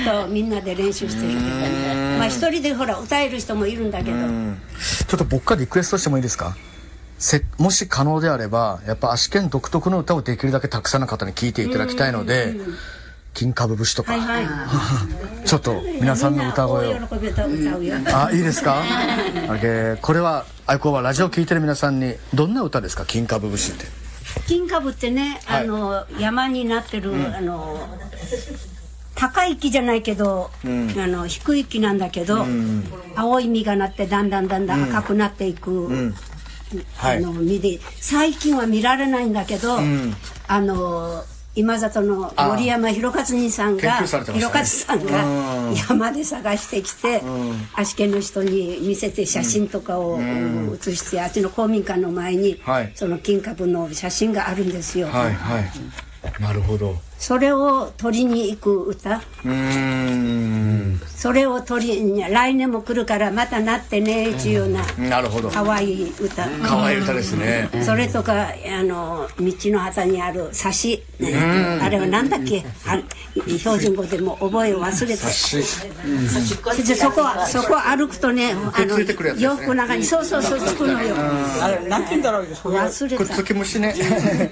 歌をみんなで練習してるけど、まあ一人でほら歌える人もいるんだけど。 ちょっと僕からリクエストしてもいいですか？もし可能であればやっぱ足剣独特の歌をできるだけたくさんの方に聴いていただきたいので、金株節とか、ちょっと皆さんの歌声を。 大喜び歌うよ。 いいですか？これは愛子はラジオ聴いてる皆さんにどんな歌ですか？金株節って。 金株ってね、山になってる、高い木じゃないけど、低い木なんだけど、青い実がなってだんだん赤くなっていく、実で最近は見られないんだけど、今里の森山弘勝兄さんが、山で探してきて、足利の人に見せて写真とかを写して、あっちの公民館の前に、その金株の写真があるんですよ。 なるほど。 それを取りに行く歌。それを来年も来るからまたなってねっていうような可愛い歌。 可愛い歌ですね。 それとか道の旗にある冊子、あれはなんだっけ、標準語でも覚えを忘れて。そこ歩くとね、洋服の中にそうつくのよ。 あれなんて言うんだろう。 忘れた。 くっつき虫ね。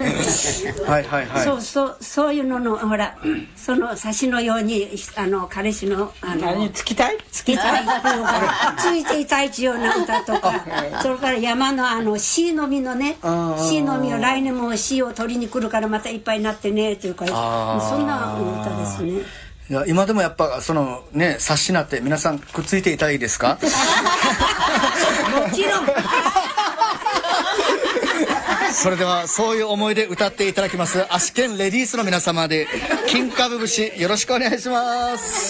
そういうののほら、その冊子のように彼氏のつきたいついていたいっていうような歌とか、それから山のシイの実のね、シイの実を来年もシイを取りに来るからまたいっぱいになってねというか、そんな歌ですね。 いや今でもやっぱそのね冊子なって皆さんくっついていたいですか？ もちろん。 それではそういう思いで歌っていただきます足剣レディースの皆様で金株節よろしくお願いします。